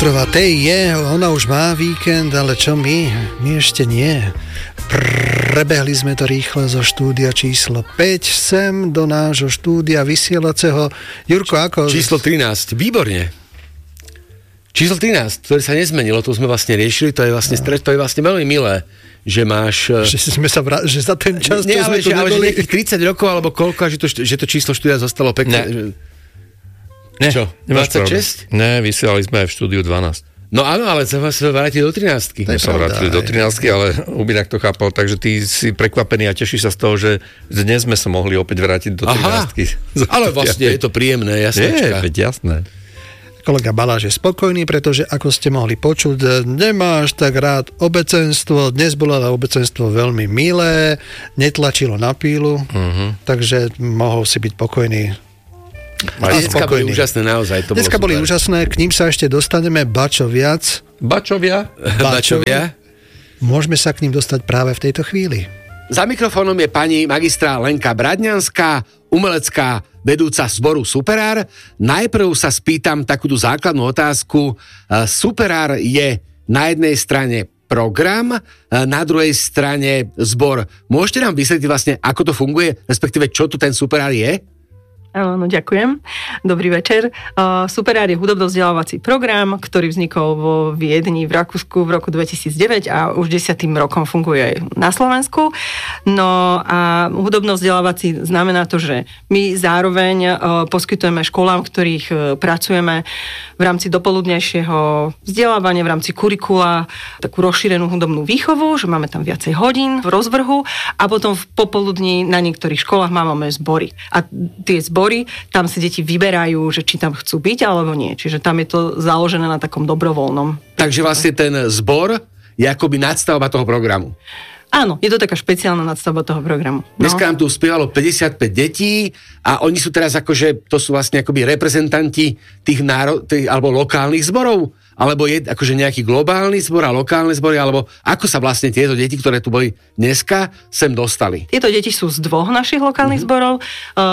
Prvá tej je, ona už má víkend, ale čo my? My ešte nie. Prebehli sme to rýchle zo štúdia číslo 5 sem do nášho štúdia vysielacieho. Jurko, ako? Číslo 13, výborne. Číslo 13, ktoré sa nezmenilo, to sme vlastne riešili, to je vlastne veľmi milé, že máš... Že za ten čas, nie, ale, že nejakých 30 rokov, alebo koľko, že to číslo štúdia zostalo pekné. Ne, čo? 26? Ne, vysielali sme aj v štúdiu 12. No áno, ale sa vrátili do 13. My sa vrátili do 13, ale Ubinak to chápal, takže ty si prekvapený a tešíš sa z toho, že dnes sme sa mohli opäť vrátiť do 13. Ale vlastne je to príjemné, jasnečka. Jasné. Kolega Baláš je spokojný, pretože ako ste mohli počuť, nemáš tak rád obecenstvo, dnes bolo ale obecenstvo veľmi milé, netlačilo na pílu, takže mohol si byť pokojný. Dneska boli úžasné, naozaj. Dneska boli úžasné, k ním sa ešte dostaneme viac. Bačovia? Môžeme sa k ním dostať práve v tejto chvíli. Za mikrofónom je pani magistra Lenka Bradňanská, umelecká vedúca zboru Superár. Najprv sa spýtam takúto základnú otázku. Superár je na jednej strane program, na druhej strane zbor. Môžete nám vysvetliť vlastne, ako to funguje, respektíve čo tu ten Superár je? Áno, ďakujem. Dobrý večer. Superár je hudobno-vzdelávací program, ktorý vznikol vo Viedni v Rakúsku v roku 2009 a už 10. rokom funguje aj na Slovensku. No a hudobno-vzdelávací znamená to, že my zároveň poskytujeme školám, v ktorých pracujeme v rámci dopoludnejšieho vzdelávania, v rámci kurikula, takú rozšírenú hudobnú výchovu, že máme tam viacej hodín v rozvrhu a potom v popoludní na niektorých školách máme zbory. A tie zbory, tam si deti vyberajú, že či tam chcú byť alebo nie. Čiže tam je to založené na takom dobrovoľnom. Takže vlastne ten zbor je akoby nadstavba toho programu. Áno, je to taká špeciálna nadstavba toho programu. No. Dneska nám tu spievalo 55 detí a oni sú teraz akože, to sú vlastne akoby reprezentanti tých alebo lokálnych zborov, alebo je akože nejaký globálny zbor a lokálne zbory, alebo ako sa vlastne tieto deti, ktoré tu boli dneska, sem dostali? Tieto deti sú z dvoch našich lokálnych zborov.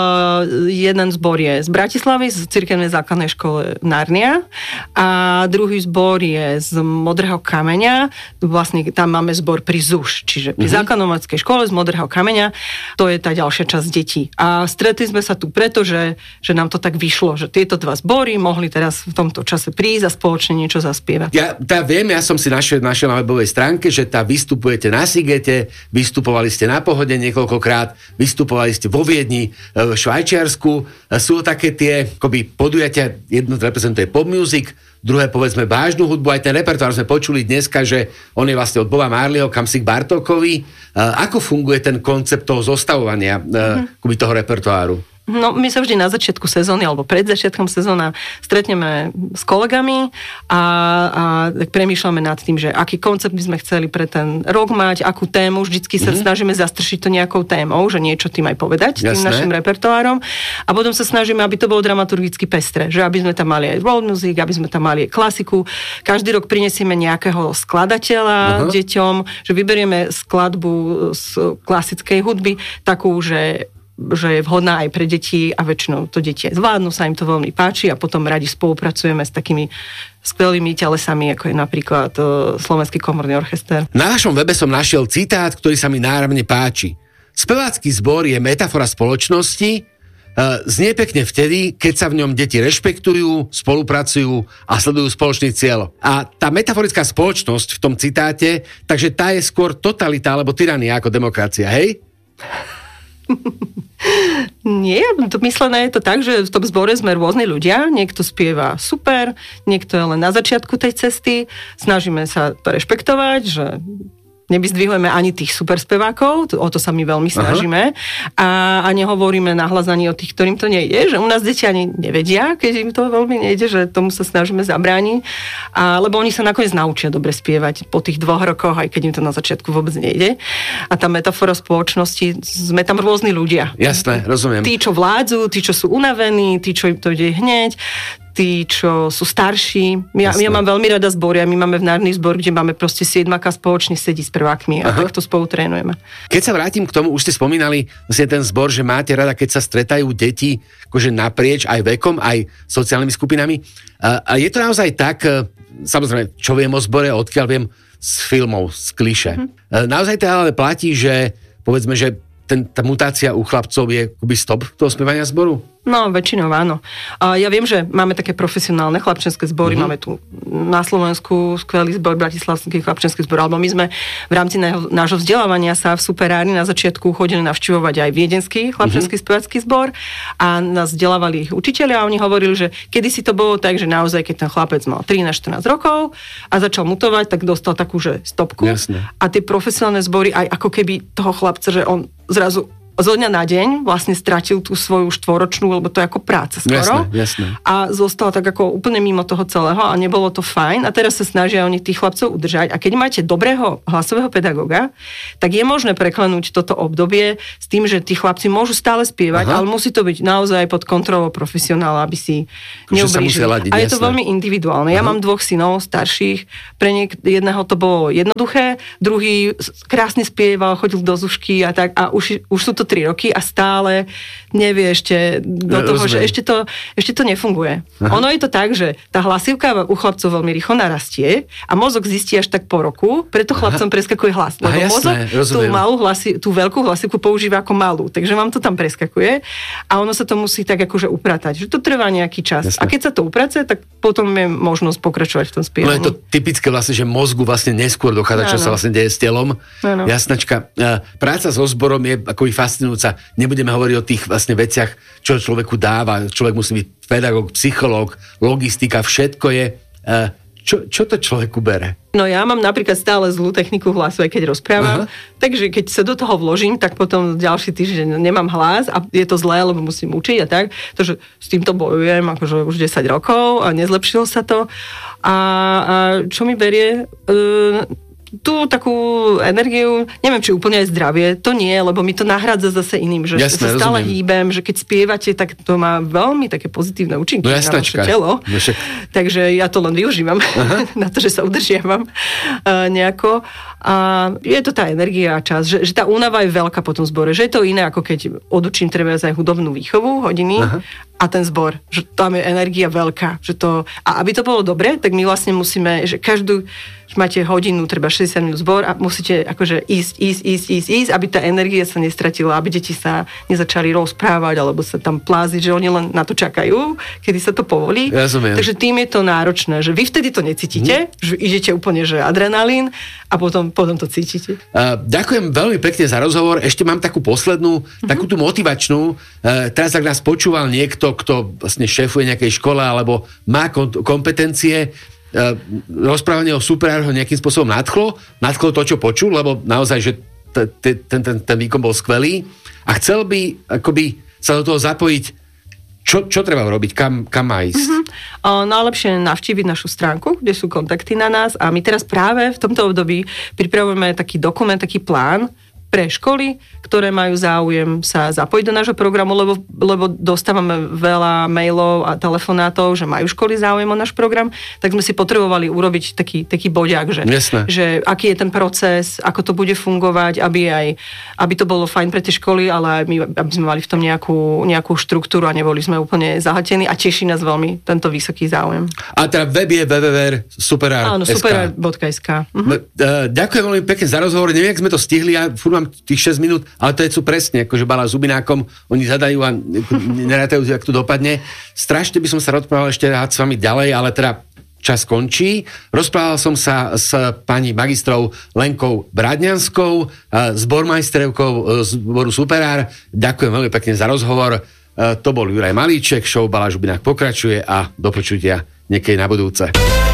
Jeden zbor je z Bratislavy, z cirkevnej základnej školy Narnia a druhý zbor je z Modrého kameňa. Vlastne tam máme zbor pri ZUŠ, čiže pri základnoumeleckej škole z Modrého kameňa. To je tá ďalšia časť detí. A stretli sme sa tu preto, že nám to tak vyšlo, že tieto dva zbory mohli teraz v tomto čase prísť a spoločne niečo zaspievať. Ja som si našiel na webovej stránke, že vystupujete na Sigete, vystupovali ste na Pohode niekoľkokrát, vystupovali ste vo Viedni, v Švajčiarsku. Sú také tie akoby podujatia, jedno reprezentuje pop music, druhé povedzme vážnu hudbu, aj ten repertoár sme počuli dneska, že on je vlastne od Boba Marleyho kam si k Bartókovi. Ako funguje ten koncept toho zostavovania akoby toho repertoáru? No, my sa vždy na začiatku sezóny alebo pred začiatkom sezóna stretneme s kolegami a tak premýšľame nad tým, že aký koncept by sme chceli pre ten rok mať, akú tému, vždycky sa snažíme zastršiť to nejakou témou, že niečo tým aj povedať, tým našim repertoárom a potom sa snažíme, aby to bolo dramaturgicky pestré, že aby sme tam mali aj world music, aby sme tam mali aj klasiku. Každý rok prinesieme nejakého skladateľa deťom, že vyberieme skladbu z klasickej hudby, takú, že je vhodná aj pre deti a väčšinou to deti aj zvládnu, sa im to veľmi páči a potom radi spolupracujeme s takými skvelými telesami, ako je napríklad Slovenský komorný orchester. Na našom webe som našiel citát, ktorý sa mi náramne páči. Spevácky zbor je metafora spoločnosti, znie pekne vtedy, keď sa v ňom deti rešpektujú, spolupracujú a sledujú spoločný cieľ. A tá metaforická spoločnosť v tom citáte, takže tá je skôr totalita alebo tyrania ako demokracia, hej? Nie, myslené je to tak, že v tom zbore sme rôzni ľudia, niekto spieva super, niekto je len na začiatku tej cesty, snažíme sa to rešpektovať, že nevyzdvihujeme ani tých super spevákov, o to sa my veľmi snažíme a nehovoríme nahlas ani o tých, ktorým to nejde, že u nás deti ani nevedia, keď im to veľmi nejde, že tomu sa snažíme zabrániť, lebo oni sa nakoniec naučia dobre spievať po tých 2 rokoch, aj keď im to na začiatku vôbec nejde. A tá metafora spoločnosti, sme tam rôzni ľudia. Jasné, rozumiem. Tí, čo vládzu, tí, čo sú unavení, tí, čo im to ide hneď, tí, čo sú starší. Ja mám veľmi rada zbory a my máme v Národný zbor, kde máme proste 7-ka spoločne sedí s prvákmi a takto spolu trénujeme. Keď sa vrátim k tomu, už ste spomínali vlastne ten zbor, že máte rada, keď sa stretajú deti akože naprieč aj vekom, aj sociálnymi skupinami. A je to naozaj tak, samozrejme, čo viem o zbore, odkiaľ viem z filmov, z kliše. Naozaj to ale platí, že povedzme, že tá mutácia u chlapcov je akoby stop toho spievania zboru? No, väčšinou áno. Ja viem, že máme také profesionálne chlapčenské zbory, máme tu na Slovensku skvelý zbor, bratislavský chlapčenský zbor, alebo my sme v rámci nášho vzdelávania sa v Superárni na začiatku chodili navštevovať aj viedenský chlapčenský spevacký zbor a nás vzdelávali ich učitelia a oni hovorili, že kedysi to bolo tak, že naozaj, keď ten chlapec mal 13-14 rokov a začal mutovať, tak dostal takú, že stopku. Jasne. A tie profesionálne zbory aj ako keby toho chlapca, že on zrazu zo dňa na deň vlastne stratil tú svoju štvoročnú, lebo to je ako práca skoro. Jasné. A zostal tak ako úplne mimo toho celého a nebolo to fajn. A teraz sa snažia oni tých chlapcov udržať. A keď máte dobrého hlasového pedagóga, tak je možné preklenúť toto obdobie s tým, že tí chlapci môžu stále spievať, ale musí to byť naozaj pod kontrolou profesionála, aby si neublížili. A je to veľmi individuálne. Ja mám 2 synov starších, pre jedného to bolo jednoduché, druhý krásne spieval, chodil do zušky a tak a už sú to 3 roky a stále nevie ešte do toho, že ešte to nefunguje. Ono je to tak, že tá hlasivka u chlapcov veľmi rýchlo narastie a mozog zistí až tak po roku, preto chlapcom preskakuje hlas. Lebo mozog tú veľkú hlasivku používa ako malú, takže vám to tam preskakuje a ono sa to musí tak akože upratať, že to trvá nejaký čas. Jasné. A keď sa to uprace, tak potom je možnosť pokračovať v tom spievaní. No je to typické vlastne, že mozgu vlastne neskôr dochádza, čo sa vlastne deje s telom. Jasnačka. Práca so zborom je akoby fascinujúca. Nebudeme hovoriť o tých vlastne veciach, čo človeku dáva. Človek musí byť pedagóg, psychológ, logistika, všetko je. Čo to človeku bere? No ja mám napríklad stále zlú techniku hlasu, aj keď rozprávam. Takže keď sa do toho vložím, tak potom ďalší týždeň nemám hlas a je to zlé, lebo musím učiť a tak. Takže s týmto bojujem akože už 10 rokov a nezlepšilo sa to. A čo mi berie... tú takú energiu, neviem, či úplne aj zdravie, to nie, lebo mi to nahrádza zase iným, že sa stále hýbem, že keď spievate, tak to má veľmi také pozitívne účinky na vaše telo. Takže ja to len využívam na to, že sa udržiavam nejako. A je to tá energia a čas, že tá únava je veľká po tom zbore, že je to iné, ako keď odučím treba aj hudobnú výchovu hodiny a ten zbor, že tam je energia veľká. Že to, a aby to bolo dobre, tak my vlastne musíme, že máte hodinu, treba 60 minút zbor a musíte akože ísť, aby tá energia sa nestratila, aby deti sa nezačali rozprávať, alebo sa tam pláziť, že oni len na to čakajú, kedy sa to povolí. Takže tým je to náročné, že vy vtedy to necítite, že idete úplne, že adrenalín a potom to cítite. Ďakujem veľmi pekne za rozhovor. Ešte mám takú poslednú, takú tú motivačnú. Teraz, ak nás počúval niekto, kto vlastne šéfuje nejakej škole alebo má kompetencie, rozprávanie o Superároch ho nejakým spôsobom nadchlo to, čo počul, lebo naozaj, že ten výkon bol skvelý a chcel by akoby sa do toho zapojiť. Čo treba robiť? Kam má ísť? Najlepšie navštíviť našu stránku, kde sú kontakty na nás a my teraz práve v tomto období pripravujeme taký dokument, taký plán pre školy, ktoré majú záujem sa zapojiť do nášho programu, lebo dostávame veľa mailov a telefonátov, že majú školy záujem o náš program, tak sme si potrebovali urobiť taký boďak, že aký je ten proces, ako to bude fungovať, aby to bolo fajn pre tie školy, ale aj my, aby sme mali v tom nejakú štruktúru a neboli sme úplne zahltení a teší nás veľmi tento vysoký záujem. A teda web je www.superar.sk. Áno, superar.sk. Ďakujem veľmi pekne za rozhovor. Neviem, jak sme to stihli, ja mám tých 6 minút, ale to sú presne, akože Bala s Zubinákom, oni zadajú a nerátajú, jak to dopadne. Strašne by som sa rozprával ešte rád s vami ďalej, ale teda čas končí. Rozprával som sa s pani magistrou Lenkou Bradňanskou, zbormajsterevkou zboru Superár. Ďakujem veľmi pekne za rozhovor. To bol Juraj Malíček, show Bala Žubinák pokračuje a do počutia niekedy na budúce.